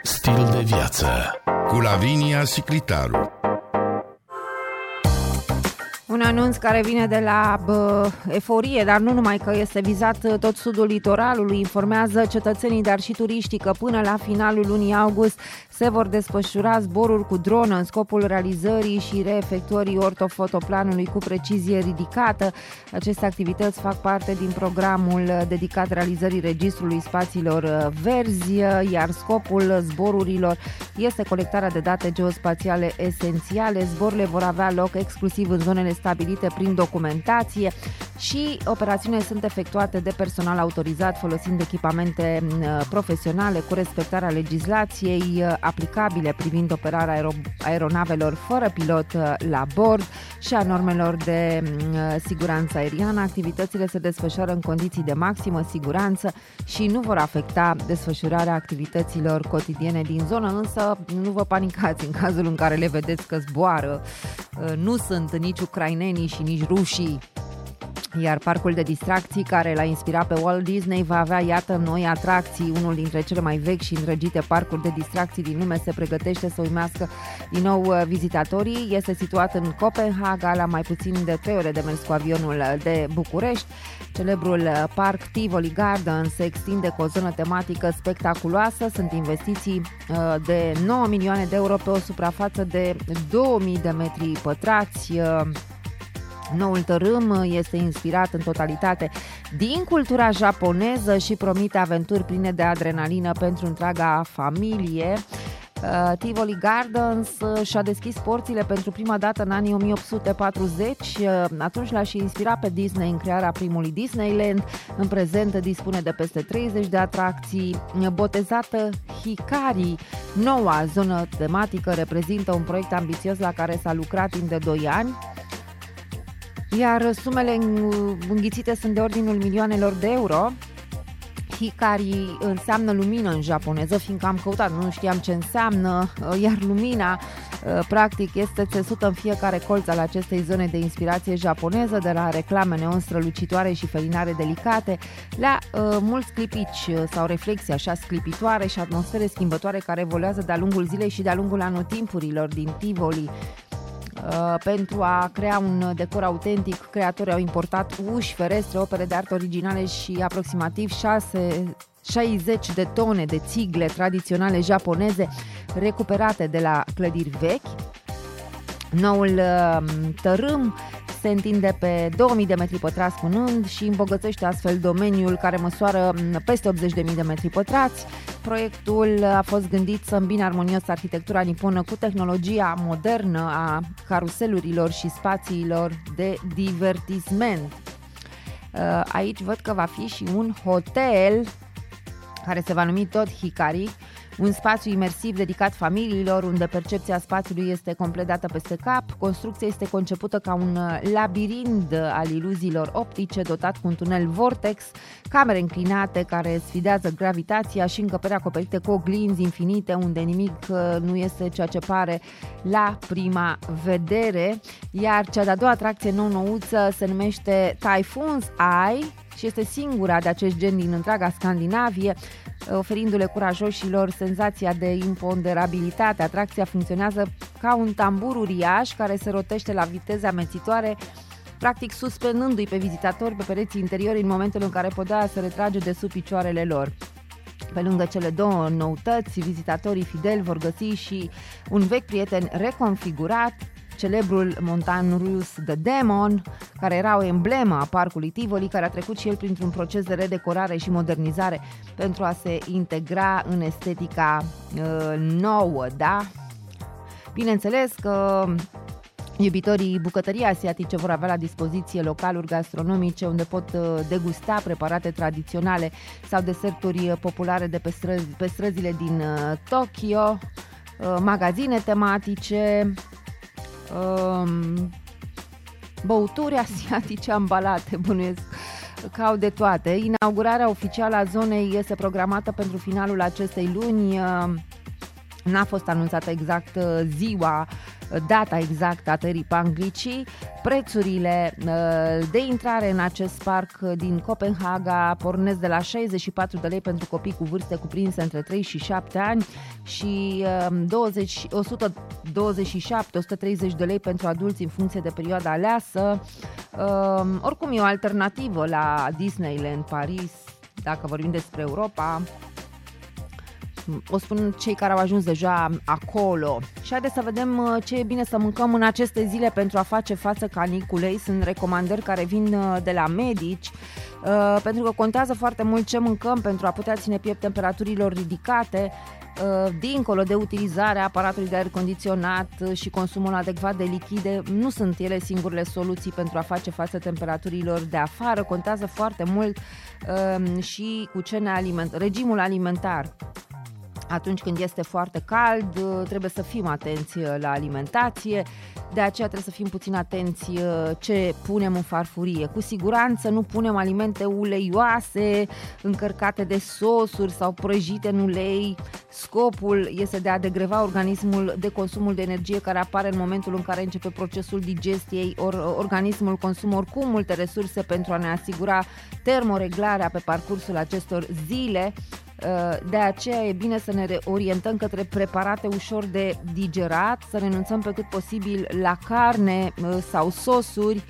Stil de viață cu Lavinia Siclitaru. Un anunț care vine de la Eforie, dar nu numai, că este vizat tot sudul litoralului. Informează cetățenii, dar și turiștii, că până la finalul lunii august se vor desfășura zboruri cu dronă în scopul realizării și reefectuării ortofotoplanului cu precizie ridicată. Aceste activități fac parte din programul dedicat realizării registrului spațiilor verzi, iar scopul zborurilor este colectarea de date geospațiale esențiale. Zborurile vor avea loc exclusiv în zonele stabilite prin documentație și operațiunile sunt efectuate de personal autorizat folosind echipamente profesionale cu respectarea legislației aplicabile privind operarea aeronavelor fără pilot la bord și a normelor de siguranță aeriană. Activitățile se desfășoară în condiții de maximă siguranță și nu vor afecta desfășurarea activităților cotidiene din zonă, însă nu vă panicați în cazul în care le vedeți că zboară. Nu sunt nici ucrainenii și nici rușii. Iar parcul de distracții care l-a inspirat pe Walt Disney va avea, iată, noi atracții. Unul dintre cele mai vechi și îndrăgite parcuri de distracții din lume se pregătește să uimească din nou vizitatorii. Este situat în Copenhaga, la mai puțin de 3 ore de mers cu avionul de București. Celebrul parc Tivoli Gardens se extinde cu o zonă tematică spectaculoasă. Sunt investiții de 9 milioane de euro pe o suprafață de 2000 de metri pătrați. Noul tărâm este inspirat în totalitate din cultura japoneză și promite aventuri pline de adrenalină pentru întreaga familie. Tivoli Gardens și-a deschis porțile pentru prima dată în anii 1840. Atunci l-a și inspirat pe Disney în crearea primului Disneyland. În prezent dispune de peste 30 de atracții. Botezată Hikari, noua zonă tematică reprezintă un proiect ambițios la care s-a lucrat timp de 2 ani. Iar sumele înghițite sunt de ordinul milioanelor de euro. Hikari înseamnă lumină în japoneză, fiindcă am căutat, nu știam ce înseamnă, iar lumina practic este țesută în fiecare colț al acestei zone de inspirație japoneză, de la reclame neon strălucitoare și felinare delicate, la mulți clipici sau reflexii așa sclipitoare și atmosfere schimbătoare care evoluează de-a lungul zilei și de-a lungul anotimpurilor din Tivoli. Pentru a crea un decor autentic, creatorii au importat uși, ferestre, opere de artă originale și aproximativ 60 de tone de țigle tradiționale japoneze recuperate de la clădiri vechi. Noul tărâm se întinde pe 2000 de metri pătrați punând și îmbogățește astfel domeniul care măsoară peste 80.000 de metri pătrați. Proiectul a fost gândit să îmbine armonios arhitectura niponă cu tehnologia modernă a caruselurilor și spațiilor de divertisment. Aici văd că va fi și un hotel care se va numi tot Hikari, un spațiu imersiv dedicat familiilor, unde percepția spațiului este complet dată peste cap. Construcția este concepută ca un labirint al iluziilor optice, dotat cu un tunel vortex, camere înclinate care sfidează gravitația și încăperi acoperite cu oglinzi infinite, unde nimic nu este ceea ce pare la prima vedere. Iar cea de-a doua atracție nou-nouță se numește Typhoon's Eye și este singura de acest gen din întreaga Scandinavie, oferindu-le curajoșilor senzația de imponderabilitate. Atracția funcționează ca un tambur uriaș care se rotește la viteze amețitoare, practic suspendându-i pe vizitatori pe pereții interiori în momentul în care podeaua se retrage de sub picioarele lor. Pe lângă cele două noutăți, vizitatorii fideli vor găsi și un vechi prieten reconfigurat, celebrul montan rus The Demon, care era o emblemă a parcului Tivoli, care a trecut și el printr-un proces de redecorare și modernizare pentru a se integra în estetica nouă, da? Bineînțeles că iubitorii bucătării asiatice vor avea la dispoziție localuri gastronomice unde pot degusta preparate tradiționale sau deserturi populare de pe străzile din Tokyo, magazine tematice, băuturi asiatice ambalate, bănuiesc că au de toate. Inaugurarea oficială a zonei este programată pentru finalul acestei luni. N-a fost anunțată exact ziua data exactă a tăierii Panglicii. Prețurile de intrare în acest parc din Copenhaga pornesc de la 64 de lei pentru copii cu vârste cuprinse între 3 și 7 ani și 127-130 de lei pentru adulți în funcție de perioada aleasă. Oricum e o alternativă la Disneyland Paris, dacă vorbim despre Europa. O spun cei care au ajuns deja acolo. Și haideți să vedem ce e bine să mâncăm în aceste zile pentru a face față caniculei. Sunt recomandări care vin de la medici, pentru că contează foarte mult ce mâncăm pentru a putea ține piept temperaturilor ridicate, dincolo de utilizarea aparatului de aer condiționat și consumul adecvat de lichide. Nu sunt ele singurele soluții pentru a face față temperaturilor de afară. Contează foarte mult și cu ce ne alimentăm, regimul alimentar. Atunci când este foarte cald, trebuie să fim atenți la alimentație, de aceea trebuie să fim puțin atenți ce punem în farfurie. Cu siguranță nu punem alimente uleioase, încărcate de sosuri sau prăjite în ulei. Scopul este de a degreva organismul de consumul de energie care apare în momentul în care începe procesul digestiei. Organismul consumă oricum multe resurse pentru a ne asigura termoreglarea pe parcursul acestor zile. De aceea e bine să ne orientăm către preparate ușor de digerat, să renunțăm pe cât posibil la carne sau sosuri.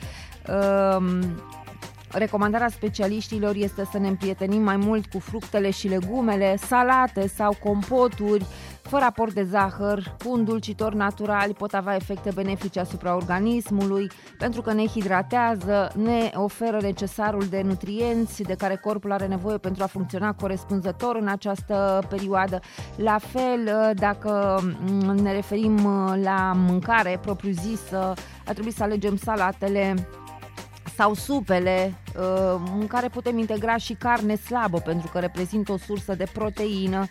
Recomandarea specialiștilor este să ne împrietenim mai mult cu fructele și legumele, salate sau compoturi, fără aport de zahăr, cu îndulcitori naturali, pot avea efecte benefice asupra organismului, pentru că ne hidratează, ne oferă necesarul de nutrienți de care corpul are nevoie pentru a funcționa corespunzător în această perioadă. La fel, dacă ne referim la mâncare propriu-zisă, ar trebui să alegem salatele sau supele, în care putem integra și carne slabă, pentru că reprezintă o sursă de proteină,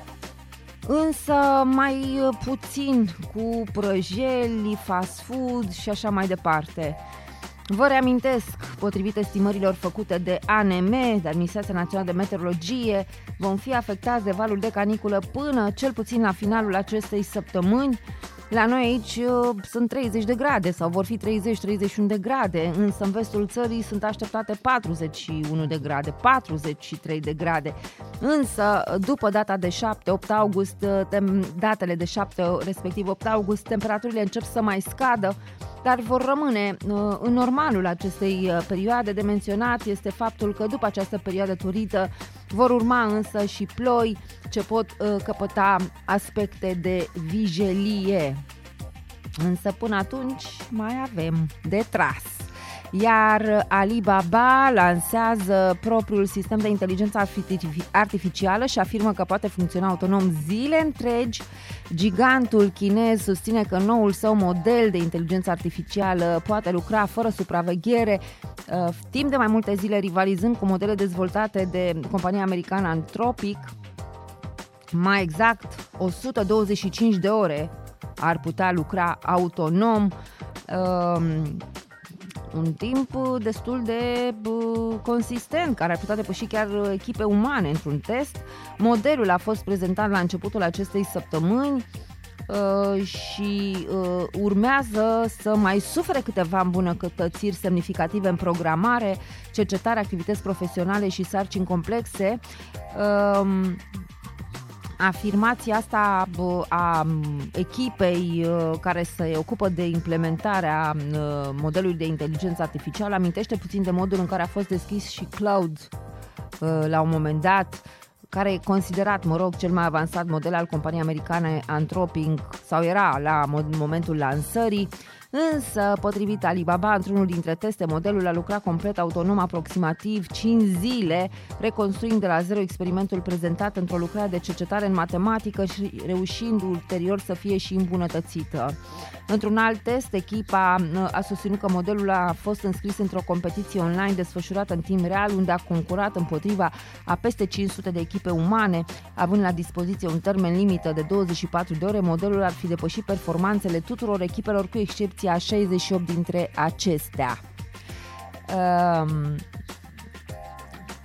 însă mai puțin cu prăjeli, fast food și așa mai departe. Vă reamintesc, potrivit estimărilor făcute de ANM, de Administrația Națională de Meteorologie, vom fi afectați de valuri de caniculă până cel puțin la finalul acestei săptămâni. La noi aici sunt 30 de grade sau vor fi 30-31 de grade, însă în vestul țării sunt așteptate 41 de grade, 43 de grade. Însă după data de 7-8 august, datele de 7 respectiv 8 august, temperaturile încep să mai scadă, dar vor rămâne în normalul acestei perioade. De menționat este faptul că după această perioadă turită vor urma însă și ploi ce pot căpăta aspecte de vijelie. Însă până atunci mai avem de tras. Iar Alibaba lansează propriul sistem de inteligență artificială și afirmă că poate funcționa autonom zile întregi. Gigantul chinez susține că noul său model de inteligență artificială poate lucra fără supraveghere, timp de mai multe zile, rivalizând cu modele dezvoltate de compania americană Anthropic. Mai exact, 125 de ore ar putea lucra autonom, un timp destul de consistent, care ar putea depăși chiar echipe umane într-un test. Modelul a fost prezentat la începutul acestei săptămâni și urmează să mai sufere câteva îmbunătățiri semnificative în programare, cercetare, activități profesionale și sarcini complexe. Afirmația asta a echipei care se ocupă de implementarea modelului de inteligență artificială amintește puțin de modul în care a fost deschis și Cloud la un moment dat, care e considerat, cel mai avansat model al companiei americane Anthropic, sau era la momentul lansării. Însă, potrivit Alibaba, într-unul dintre teste, modelul a lucrat complet autonom aproximativ 5 zile, reconstruind de la zero experimentul prezentat într-o lucrare de cercetare în matematică și reușind ulterior să fie și îmbunătățită. Într-un alt test, echipa a susținut că modelul a fost înscris într-o competiție online desfășurată în timp real, unde a concurat împotriva a peste 500 de echipe umane. Având la dispoziție un termen limită de 24 de ore, modelul ar fi depășit performanțele tuturor echipelor, cu excepția a 68 dintre acestea.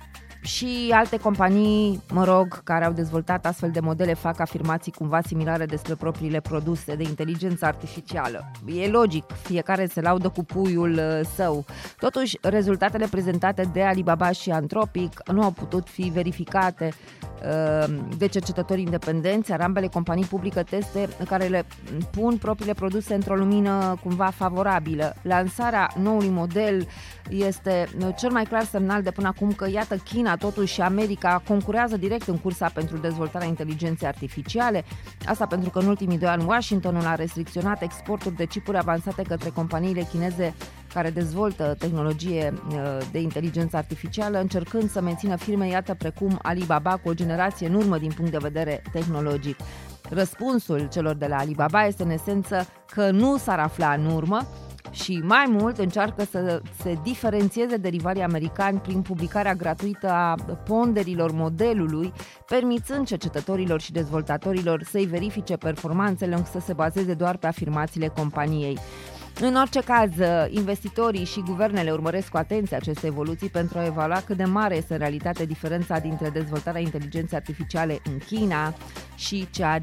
Și alte companii, care au dezvoltat astfel de modele fac afirmații cumva similare despre propriile produse de inteligență artificială. E logic, fiecare se laudă cu puiul său. Totuși, rezultatele prezentate de Alibaba și Anthropic nu au putut fi verificate de cercetători independenți, iar ambele companii publică teste care le pun propriile produse într-o lumină cumva favorabilă. Lansarea noului model este cel mai clar semnal de până acum că, iată, China totuși și America concurează direct în cursa pentru dezvoltarea inteligenței artificiale. Asta pentru că în ultimii 2 ani Washingtonul a restricționat exportul de chipuri avansate către companiile chineze care dezvoltă tehnologie de inteligență artificială, încercând să mențină firme, iată, precum Alibaba, cu o generație în urmă din punct de vedere tehnologic. Răspunsul celor de la Alibaba este în esență că nu s-ar afla în urmă și mai mult încearcă să se diferențieze de rivalii americani prin publicarea gratuită a ponderilor modelului, permițând cercetătorilor și dezvoltatorilor să-i verifice performanțele, să se bazeze doar pe afirmațiile companiei. În orice caz, investitorii și guvernele urmăresc cu atenție aceste evoluții pentru a evalua cât de mare este în realitate diferența dintre dezvoltarea inteligenței artificiale în China și cea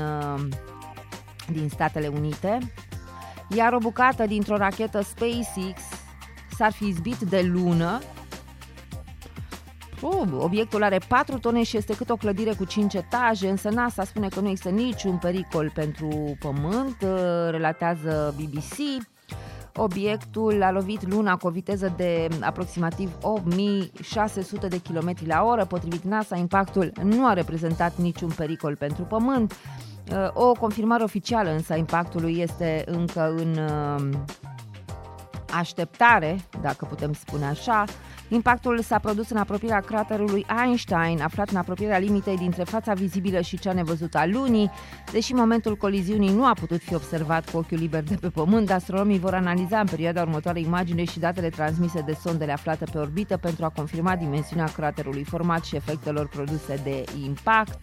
din Statele Unite. Iar o bucată dintr-o rachetă SpaceX s-ar fi izbit de lună. Obiectul are 4 tone și este cât o clădire cu 5 etaje, însă NASA spune că nu există niciun pericol pentru Pământ, relatează BBC. Obiectul a lovit luna cu o viteză de aproximativ 8600 de km la oră. Potrivit NASA, impactul nu a reprezentat niciun pericol pentru Pământ. O confirmare oficială însă a impactului este încă în așteptare, dacă putem spune așa. Impactul s-a produs în apropierea craterului Einstein, aflat în apropierea limitei dintre fața vizibilă și cea nevăzută a Lunii. Deși momentul coliziunii nu a putut fi observat cu ochiul liber de pe Pământ, astronomii vor analiza în perioada următoare imagine și datele transmise de sondele aflate pe orbită pentru a confirma dimensiunea craterului format și efectelor produse de impact.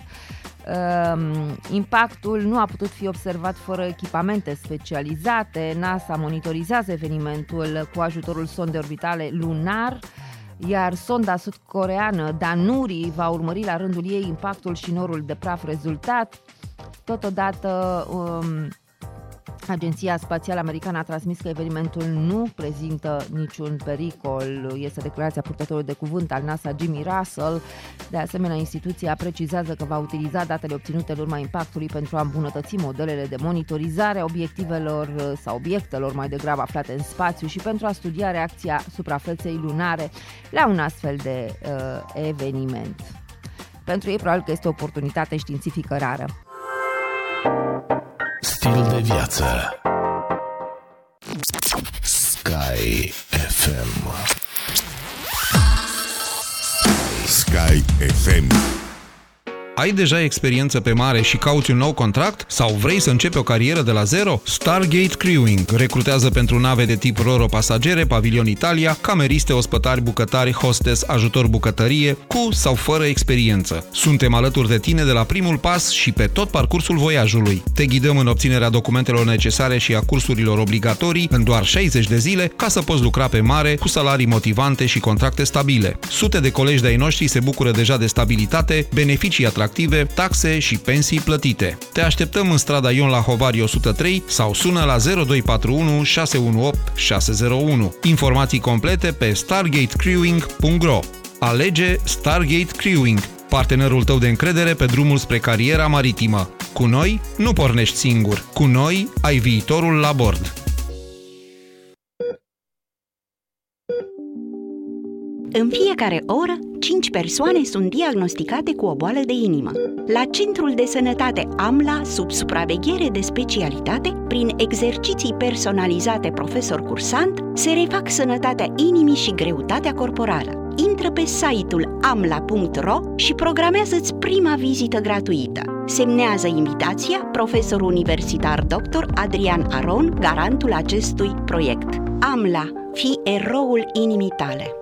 Impactul nu a putut fi observat fără echipamente specializate. NASA monitorizează evenimentul cu ajutorul sondei orbitale lunar, iar sonda sud-coreeană Danuri va urmări la rândul ei impactul și norul de praf rezultat. Totodată, Agenția Spațială Americană a transmis că evenimentul nu prezintă niciun pericol. Este declarația purtătorului de cuvânt al NASA, Jimmy Russell. De asemenea, instituția precizează că va utiliza datele obținute în urma impactului pentru a îmbunătăți modelele de monitorizare a obiectivelor sau obiectelor mai degrabă aflate în spațiu și pentru a studia reacția suprafeței lunare la un astfel de eveniment. Pentru ei, probabil că este o oportunitate științifică rară. Stil de viață. Sky FM. Sky FM. Ai deja experiență pe mare și cauți un nou contract? Sau vrei să începi o carieră de la zero? Stargate Crewing recrutează pentru nave de tip Roro pasagere, Pavilion Italia, cameriste, ospătari, bucătari, hostess, ajutor bucătărie, cu sau fără experiență. Suntem alături de tine de la primul pas și pe tot parcursul voiajului. Te ghidăm în obținerea documentelor necesare și a cursurilor obligatorii în doar 60 de zile ca să poți lucra pe mare cu salarii motivante și contracte stabile. Sute de colegi de-ai noștri se bucură deja de stabilitate, beneficii atractive, taxe și pensii plătite. Te așteptăm în strada Ion Lahovari 103 sau sună la 0241 618 601. Informații complete pe stargatecrewing.ro. Alege Stargate Crewing, partenerul tău de încredere pe drumul spre cariera maritimă. Cu noi nu pornești singur. Cu noi ai viitorul la bord. În fiecare oră, 5 persoane sunt diagnosticate cu o boală de inimă. La Centrul de Sănătate AMLA, sub supraveghere de specialitate, prin exerciții personalizate profesor cursant, se refac sănătatea inimii și greutatea corporală. Intră pe site-ul amla.ro și programează-ți prima vizită gratuită. Semnează invitația profesorul universitar dr. Adrian Aron, garantul acestui proiect. AMLA, fii eroul inimii tale.